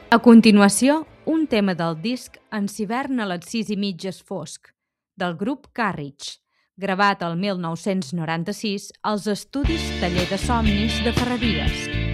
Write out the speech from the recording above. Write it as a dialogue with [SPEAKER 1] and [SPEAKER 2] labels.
[SPEAKER 1] A continuació, un tema del disc En Hivern a les 6:30 és fosc, del grup Carriage, gravat el 1996 als estudis Taller de Somnis de Ferreries.